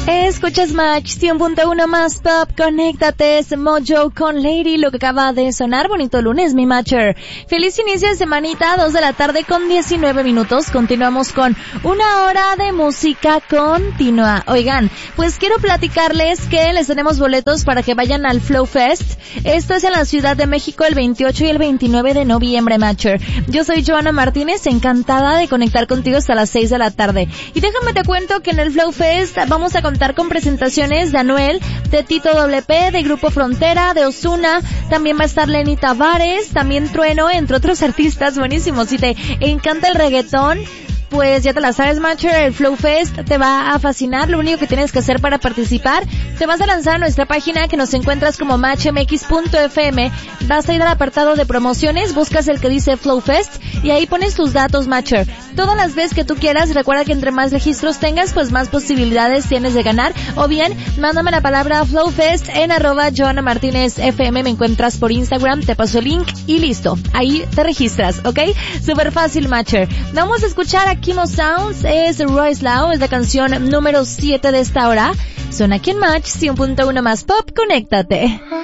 Escuchas Match 100.1 más pop, conéctate, es Mojo con Lady, lo que acaba de sonar, bonito lunes, mi Matcher. Feliz inicio de semanita, 2 de la tarde con 19 minutos, continuamos con una hora de música continua. Oigan, pues quiero platicarles que les tenemos boletos para que vayan al Flow Fest. Esto es en la Ciudad de México el 28 y el 29 de noviembre, Matcher. Yo soy Joana Martínez, encantada de conectar contigo hasta las 6 de la tarde. Y déjame te cuento que en el Flow Fest vamos a contar con presentaciones de Anuel, de Tito WP, de Grupo Frontera, de Ozuna, también va a estar Lenny Tavares, también Trueno, entre otros artistas buenísimos. Si te encanta el reggaetón, pues ya te la sabes, Matcher, el Flow Fest te va a fascinar. Lo único que tienes que hacer para participar, te vas a lanzar a nuestra página que nos encuentras como matchmx.fm, vas a ir al apartado de promociones, buscas el que dice Flow Fest y ahí pones tus datos, Matcher. Todas las veces que tú quieras, recuerda que entre más registros tengas, pues más posibilidades tienes de ganar. O bien, mándame la palabra Flow Fest en @JoanaMartinezFM, me encuentras por Instagram, te paso el link y listo. Ahí te registras, ¿ok? Súper fácil, Matcher. Vamos a escuchar a Kimo Sounds, es Royce Lau, es la canción número 7 de esta hora. Suena aquí en Match 100.1 más pop, conéctate.